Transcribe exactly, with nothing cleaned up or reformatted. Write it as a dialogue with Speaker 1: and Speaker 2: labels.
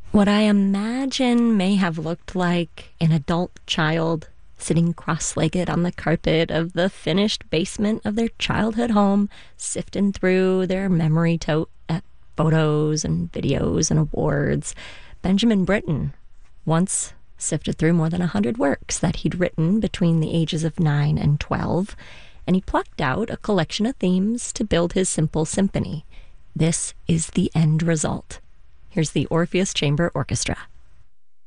Speaker 1: What I imagine may have looked like an adult child sitting cross-legged on the carpet of the finished basement of their childhood home, sifting through their memory tote at photos and videos and awards. Benjamin Britten once sifted through more than a hundred works that he'd written between the ages of nine and twelve, and he plucked out a collection of themes to build his simple symphony. This is the end result. Here's the Orpheus Chamber Orchestra.